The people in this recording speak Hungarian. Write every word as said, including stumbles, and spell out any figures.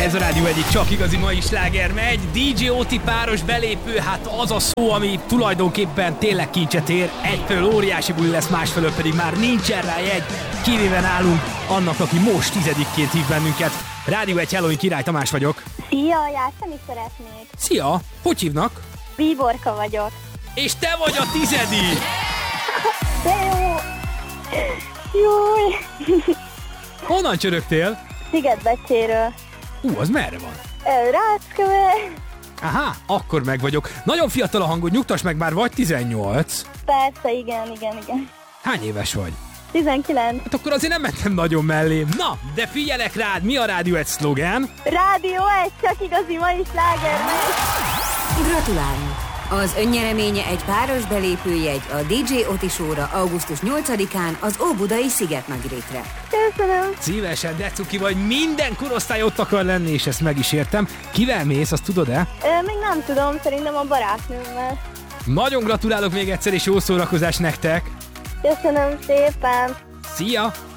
Ez a Rádió egyik csak igazi mai sláger megy. dé dzsé Oti páros belépő, hát az a szó, ami tulajdonképpen tényleg kincset ér. Egyfelől óriási buli lesz, másfelől pedig már nincsen rá jegy. Kivéve nálunk annak, aki most tizedikként hív bennünket. Rádió egy Halloween király, Tamás vagyok. Szia, játszani szeretnék. Szia, hogy hívnak? Bíborka vagyok. És te vagy a tizedik! De jó! Júj! Honnan csörögtél? Szigetbecséről. Hú, az merre van? Rácköve. Aha, akkor meg vagyok. Nagyon fiatal a hangod, nyugtass meg, már vagy tizennyolc. Persze, igen, igen, igen. Hány éves vagy? tizenkilenc. Hát akkor azért nem mentem nagyon mellé. Na, de figyelek rád, mi a Rádió egy szlogán? Rádió egy, csak igazi mai sláger megy. Gratulálunk! Az önnyereménye egy páros belépőjegy a dé dzsé Oti Show-ra augusztus nyolcadikán az Óbudai Szigetnagyrétre. Köszönöm. Szívesen, de cuki vagy, minden korosztály ott akar lenni, és ezt meg is értem. Kivel mész, azt tudod-e? Ö, még nem tudom, szerintem a barátnőmmel. Nagyon gratulálok még egyszer, és jó szórakozás nektek! Köszönöm szépen. Szia!